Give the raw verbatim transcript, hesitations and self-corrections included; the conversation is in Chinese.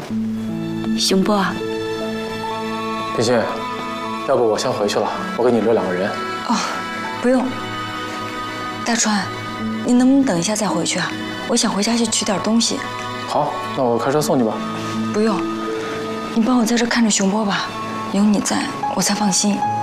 熊波啊， 林欣，要不我先回去了，我给你留两个人。 哦，不用。大川，你能不能等一下再回去啊？我想回家去取点东西。 好，那我开车送你吧。 不用，你帮我在这看着熊波吧，有你在，我才放心。